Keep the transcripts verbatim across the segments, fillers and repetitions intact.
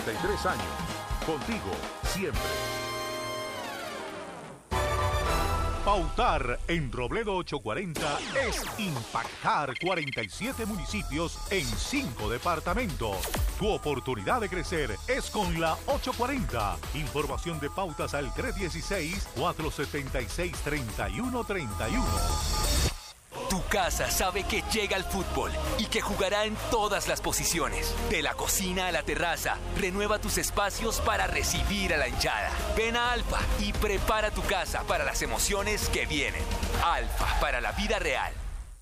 cuarenta y tres años. Contigo, siempre. Pautar en Robledo ochocientos cuarenta es impactar cuarenta y siete municipios en cinco departamentos. Tu oportunidad de crecer es con la ochocientos cuarenta. Información de pautas al tres uno seis, cuatro siete seis, tres uno tres uno. Tu casa sabe que llega el fútbol y que jugará en todas las posiciones. De la cocina a la terraza, renueva tus espacios para recibir a la hinchada. Ven a Alfa y prepara tu casa para las emociones que vienen. Alfa, para la vida real.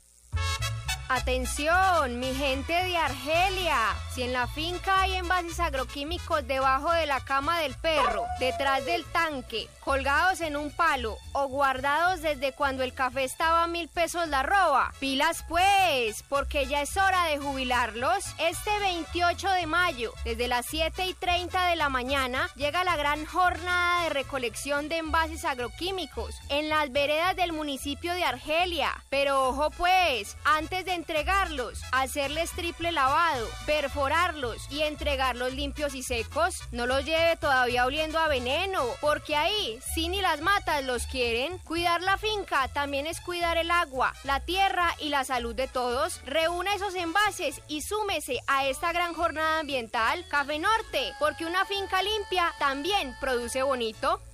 Atención, mi gente de Argelia. Si en la finca hay envases agroquímicos debajo de la cama del perro, detrás del tanque, colgados en un palo o guardados desde cuando el café estaba a mil pesos la roba, pilas pues, porque ya es hora de jubilarlos. Este veintiocho de mayo, desde las siete y treinta de la mañana, llega la gran jornada de recolección de envases agroquímicos en las veredas del municipio de Argelia. Pero ojo pues, antes de entregarlos, hacerles triple lavado, perforarlos y entregarlos limpios y secos. No los lleve todavía oliendo a veneno, porque ahí, si ni las matas los quieren. Cuidar la finca también es cuidar el agua, la tierra y la salud de todos. Reúna esos envases y súmese a esta gran jornada ambiental. Café Norte, porque una finca limpia también produce bonito.